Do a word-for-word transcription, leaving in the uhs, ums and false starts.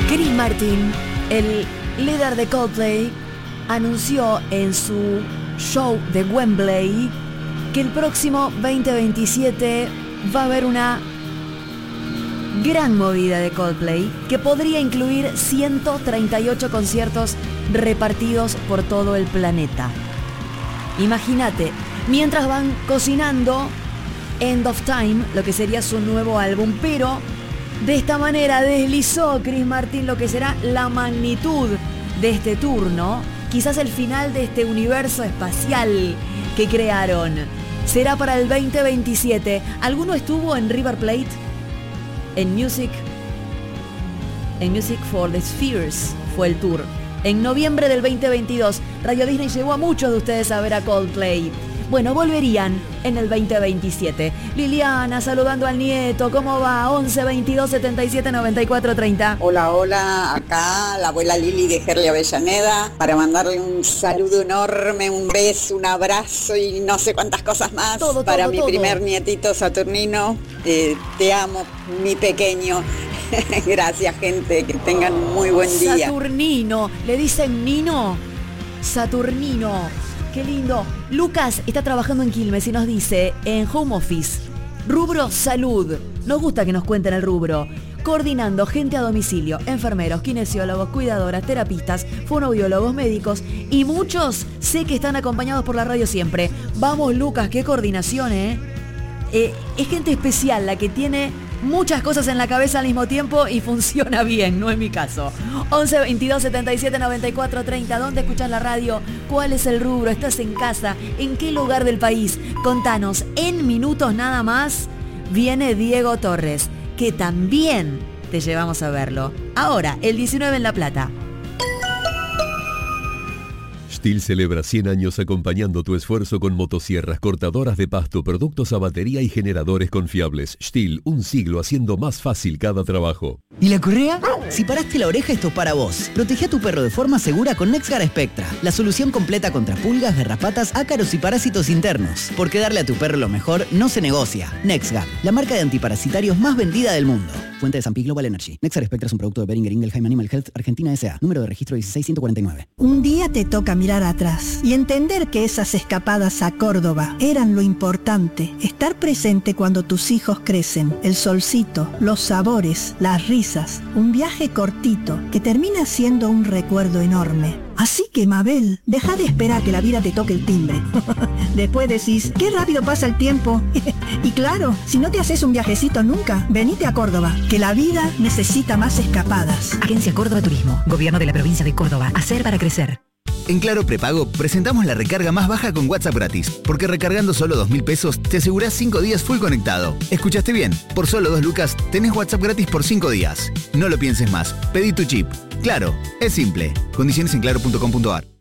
Chris Martin, el líder de Coldplay, anunció en su show de Wembley que el próximo veinte veintisiete va a haber una gran movida de Coldplay que podría incluir ciento treinta y ocho conciertos repartidos por todo el planeta. Imagínate, mientras van cocinando End of Time, lo que sería su nuevo álbum, pero de esta manera deslizó Chris Martin lo que será la magnitud de este tour, ¿no? Quizás el final de este universo espacial que crearon. Será para el veinte veintisiete. ¿Alguno estuvo en River Plate? En Music, en Music for the Spheres fue el tour. En noviembre del veinte veintidós, Radio Disney llevó a muchos de ustedes a ver a Coldplay. Bueno, volverían en el veinte veintisiete. Liliana, saludando al nieto, ¿cómo va? once veintidós setenta y siete noventa y cuatro treinta. Hola, hola, acá la abuela Lili de Gerli Avellaneda, para mandarle un saludo enorme, un beso, un abrazo y no sé cuántas cosas más. Todo, para todo, mi todo. primer nietito Saturnino. Eh, te amo, mi pequeño. Gracias, gente, que tengan muy buen día. Saturnino, ¿le dicen Nino? Saturnino, qué lindo. Lucas está trabajando en Quilmes y nos dice, en home office, rubro salud. Nos gusta que nos cuenten el rubro. Coordinando gente a domicilio, enfermeros, kinesiólogos, cuidadoras, terapistas, fonoaudiólogos, médicos y muchos sé que están acompañados por la radio siempre. Vamos, Lucas, qué coordinación, ¿eh? eh es gente especial la que tiene muchas cosas en la cabeza al mismo tiempo y funciona bien, no es mi caso. once veintidós setenta y siete noventa y cuatro treinta. ¿Dónde escuchas la radio? ¿Cuál es el rubro? ¿Estás en casa? ¿En qué lugar del país? Contanos. En minutos nada más viene Diego Torres, que también te llevamos a verlo. Ahora, el diecinueve en La Plata. Stihl celebra cien años acompañando tu esfuerzo con motosierras, cortadoras de pasto, productos a batería y generadores confiables. Stihl, un siglo haciendo más fácil cada trabajo. ¿Y la correa? Si paraste la oreja, esto es para vos. Protege a tu perro de forma segura con NexGard Spectra, la solución completa contra pulgas, garrapatas, ácaros y parásitos internos. Porque darle a tu perro lo mejor no se negocia. NexGard, la marca de antiparasitarios más vendida del mundo. Fuente de Sampi Global Energy. NexGard Spectra es un producto de Boehringer Ingelheim Animal Health Argentina S A. Número de registro dieciséis ciento cuarenta y nueve. Un día te toca mirar atrás y entender que esas escapadas a Córdoba eran lo importante. Estar presente cuando tus hijos crecen, el solcito, los sabores, las risas, un viaje cortito que termina siendo un recuerdo enorme. Así que, Mabel, deja de esperar que la vida te toque el timbre. Después decís, qué rápido pasa el tiempo. Y claro, si no te haces un viajecito nunca, venite a Córdoba, que la vida necesita más escapadas. Agencia Córdoba Turismo, Gobierno de la Provincia de Córdoba. Hacer para crecer. En Claro Prepago presentamos la recarga más baja con WhatsApp gratis, porque recargando solo dos mil pesos te asegurás cinco días full conectado. ¿Escuchaste bien? Por solo dos lucas tenés WhatsApp gratis por cinco días. No lo pienses más, pedí tu chip. Claro, es simple. Condiciones en claro punto com punto ar.